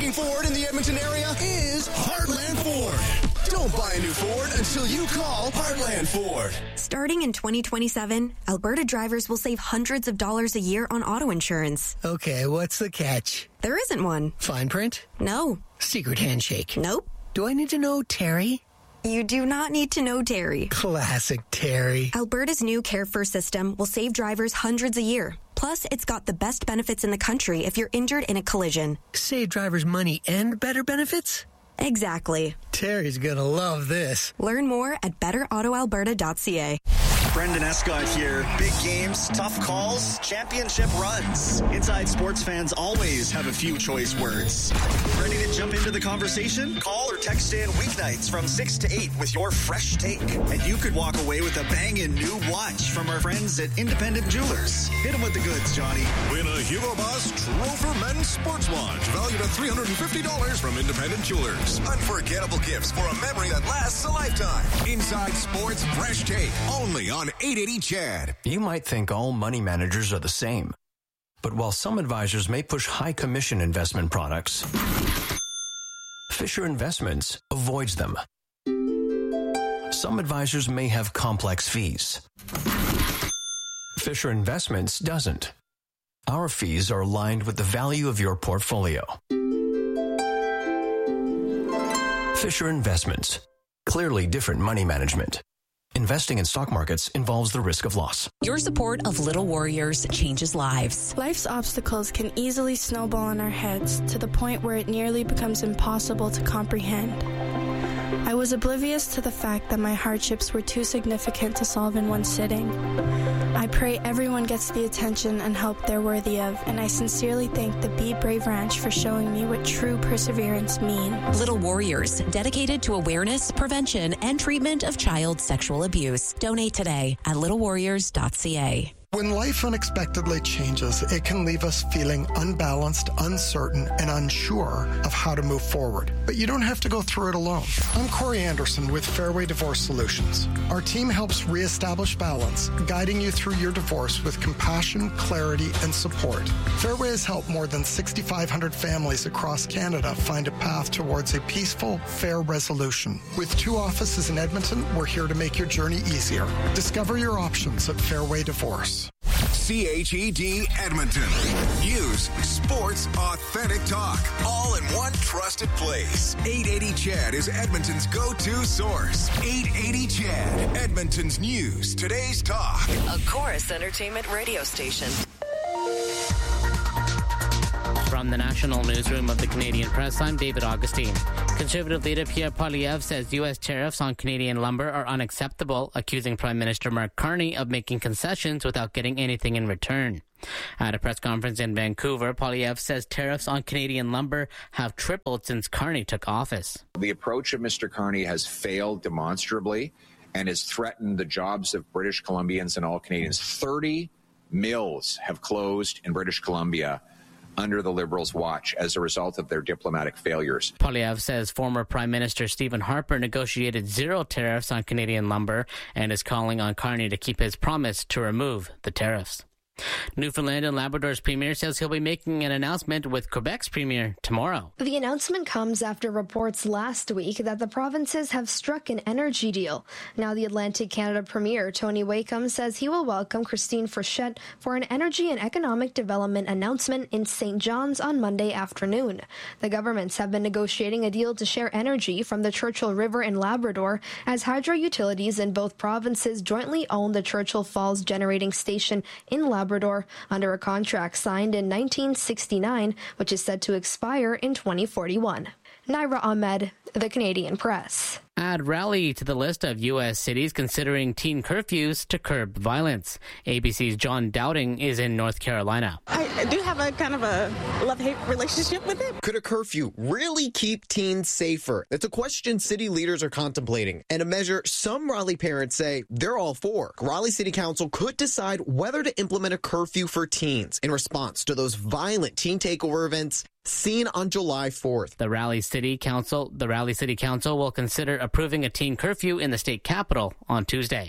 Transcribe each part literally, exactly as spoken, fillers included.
looking Ford in the Edmonton area is Heartland Ford. Don't buy a new Ford until you call Heartland Ford. Starting in twenty twenty-seven, Alberta drivers will save hundreds of dollars a year on auto insurance. Okay, what's the catch? There isn't one. Fine print? No. Secret handshake? Nope. Do I need to know Terry? You do not need to know Terry. Classic Terry. Alberta's new Care First system will save drivers hundreds a year. Plus, it's got the best benefits in the country if you're injured in a collision. Save drivers money and better benefits? Exactly. Terry's gonna love this. Learn more at better auto alberta dot c a. Brendan Escott here. Big games, tough calls, championship runs. Inside Sports fans always have a few choice words. Ready to jump into the conversation? Call or text in weeknights from six to eight with your fresh take. And you could walk away with a banging new watch from our friends at Independent Jewelers. Hit them with the goods, Johnny. Win a Hugo Boss Trofer Men's Sports Watch valued at three hundred fifty dollars from Independent Jewelers. Unforgettable gifts for a memory that lasts a lifetime. Inside Sports Fresh Take, only on eight eighty C H E D. You might think all money managers are the same. But while some advisors may push high commission investment products, Fisher Investments avoids them. Some advisors may have complex fees. Fisher Investments doesn't. Our fees are aligned with the value of your portfolio. Fisher Investments. Clearly different money management. Investing in stock markets involves the risk of loss. Your support of Little Warriors changes lives. Life's obstacles can easily snowball in our heads to the point where it nearly becomes impossible to comprehend. I was oblivious to the fact that my hardships were too significant to solve in one sitting. I pray everyone gets the attention and help they're worthy of, and I sincerely thank the Be Brave Ranch for showing me what true perseverance means. Little Warriors, dedicated to awareness, prevention, and treatment of child sexual abuse. Donate today at little warriors dot c a. When life unexpectedly changes, it can leave us feeling unbalanced, uncertain, and unsure of how to move forward. But you don't have to go through it alone. I'm Corey Anderson with Fairway Divorce Solutions. Our team helps reestablish balance, guiding you through your divorce with compassion, clarity, and support. Fairway has helped more than six thousand five hundred families across Canada find a path towards a peaceful, fair resolution. With two offices in Edmonton, we're here to make your journey easier. Discover your options at Fairway Divorce. C H E D Edmonton. News, sports, authentic talk, all in one trusted place. eight eighty C H E D is Edmonton's go-to source. eight eighty C H E D, Edmonton's news, today's talk. A Chorus Entertainment radio station. From the national newsroom of the Canadian Press, I'm David Augustine. Conservative leader Pierre Poilievre says U S tariffs on Canadian lumber are unacceptable, accusing Prime Minister Mark Carney of making concessions without getting anything in return. At a press conference in Vancouver, Poilievre says tariffs on Canadian lumber have tripled since Carney took office. The approach of Mister Carney has failed demonstrably and has threatened the jobs of British Columbians and all Canadians. thirty mills have closed in British Columbia under the Liberals' watch as a result of their diplomatic failures. Poilievre says former Prime Minister Stephen Harper negotiated zero tariffs on Canadian lumber and is calling on Carney to keep his promise to remove the tariffs. Newfoundland and Labrador's Premier says he'll be making an announcement with Quebec's Premier tomorrow. The announcement comes after reports last week that the provinces have struck an energy deal. Now the Atlantic Canada Premier, Tony Wakeham, says he will welcome Christine Frechette for an energy and economic development announcement in Saint John's on Monday afternoon. The governments have been negotiating a deal to share energy from the Churchill River in Labrador as hydro utilities in both provinces jointly own the Churchill Falls Generating Station in Labrador. Labrador under a contract signed in nineteen sixty-nine, which is set to expire in twenty forty-one. Naira Ahmed, The Canadian Press. Add Raleigh to the list of U S cities considering teen curfews to curb violence. A B C's John Dowding is in North Carolina. I do have a kind of a love-hate relationship with it. Could a curfew really keep teens safer? That's a question city leaders are contemplating, and a measure some Raleigh parents say they're all for. Raleigh City Council could decide whether to implement a curfew for teens in response to those violent teen takeover events seen on July fourth. The Raleigh City Council, the Raleigh City Council will consider approving a teen curfew in the state capital on Tuesday.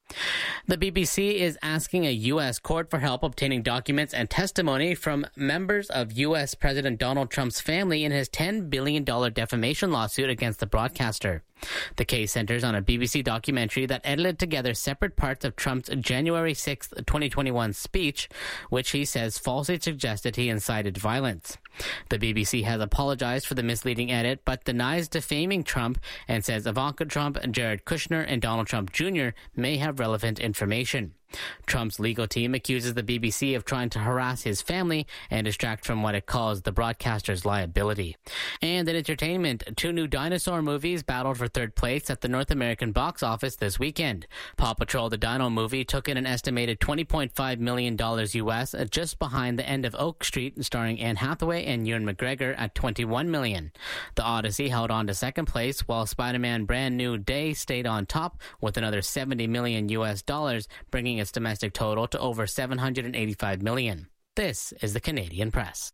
The B B C is asking a U S court for help obtaining documents and testimony from members of U S President Donald Trump's family in his ten billion dollars defamation lawsuit against the broadcaster. The case centers on a B B C documentary that edited together separate parts of Trump's January sixth, twenty twenty-one speech, which he says falsely suggested he incited violence. The B B C has apologized for the misleading edit, but denies defaming Trump and says Ivanka Trump, Jared Kushner, and Donald Trump Junior may have relevant information. Trump's legal team accuses the B B C of trying to harass his family and distract from what it calls the broadcaster's liability. And in entertainment, two new dinosaur movies battled for third place at the North American box office this weekend. Paw Patrol the Dino movie took in an estimated twenty point five million dollars U S, just behind The End of Oak Street, starring Anne Hathaway and Ewan McGregor, at twenty-one million dollars. The Odyssey held on to second place, while Spider-Man Brand New Day stayed on top with another seventy million U S dollars, bringing its domestic total to over seven hundred eighty-five million. This is the Canadian Press.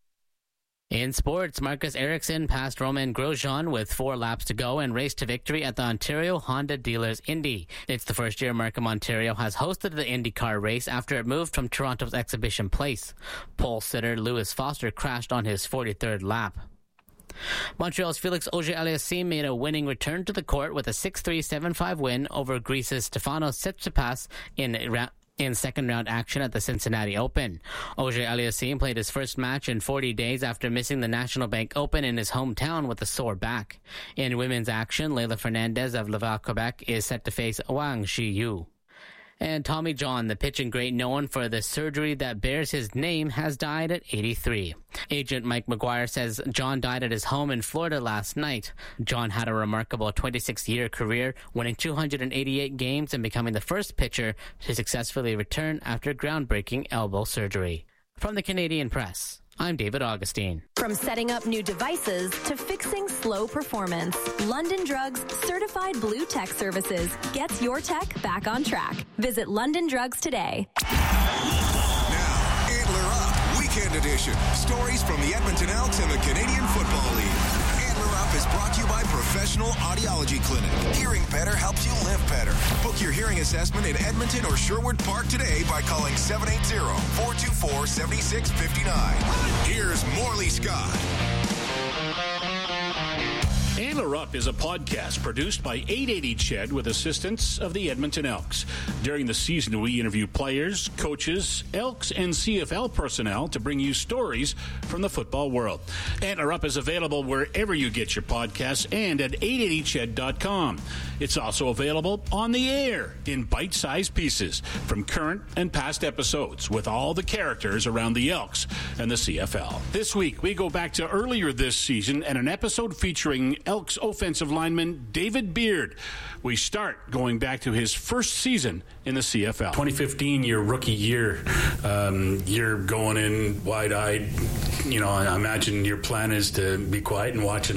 In sports, Marcus Ericsson passed Romain Grosjean with four laps to go and raced to victory at the Ontario Honda Dealers Indy. It's the first year Markham, Ontario has hosted the IndyCar race after it moved from Toronto's Exhibition Place. Pole sitter Lewis Foster crashed on his forty-third lap. Montreal's Felix Auger-Aliassime made a winning return to the court with a six three seven five win over Greece's Stefanos Tsitsipas in round in second-round action at the Cincinnati Open. Auger-Aliassime played his first match in forty days after missing the National Bank Open in his hometown with a sore back. In women's action, Leylah Fernandez of Laval, Quebec is set to face Wang Shiyu. And Tommy John, the pitching great known for the surgery that bears his name, has died at eighty-three. Agent Mike McGuire says John died at his home in Florida last night. John had a remarkable twenty-six-year career, winning two hundred eighty-eight games and becoming the first pitcher to successfully return after groundbreaking elbow surgery. From the Canadian Press, I'm David Augustine. From setting up new devices to fixing slow performance, London Drugs Certified Blue Tech Services gets your tech back on track. Visit London Drugs today. Now, Antler Up, Weekend Edition. Stories from the Edmonton Elks and the Canadian Football League. Antler Up is brought to you by Professional Audiology Clinic. Hearing better helps you live better. Book your hearing assessment in Edmonton or Sherwood Park today by calling seven eight zero, four two four, seven six five nine. Here's Morley Scott. Antler Up is a podcast produced by eight eighty C H E D with assistance of the Edmonton Elks. During the season, we interview players, coaches, Elks, and C F L personnel to bring you stories from the football world. Antler Up is available wherever you get your podcasts and at eight eighty C H E D dot com. It's also available on the air in bite-sized pieces from current and past episodes with all the characters around the Elks and the C F L. This week, we go back to earlier this season and an episode featuring Elks offensive lineman David Beard. We start going back to his first season in the C F L. twenty fifteen, your rookie year, um, you're going in wide-eyed. You know, I imagine your plan is to be quiet and watch